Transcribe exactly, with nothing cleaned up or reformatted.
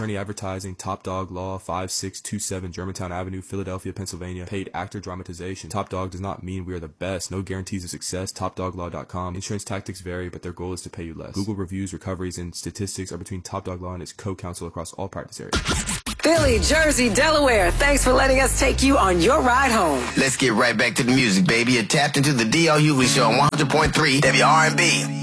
Attorney Advertising, Top Dog Law, five six two seven Germantown Avenue, Philadelphia, Pennsylvania. Paid actor dramatization. Top Dog does not mean we are the best. No guarantees of success. top dog law dot com. Insurance tactics vary, but their goal is to pay you less. Google reviews, recoveries, and statistics are between Top Dog Law and its co-counsel across all practice areas. Philly, Jersey, Delaware, thanks for letting us take you on your ride home. Let's get right back to the music, baby. You're tapped into the D L Hughley Show on one hundred point three W R and B.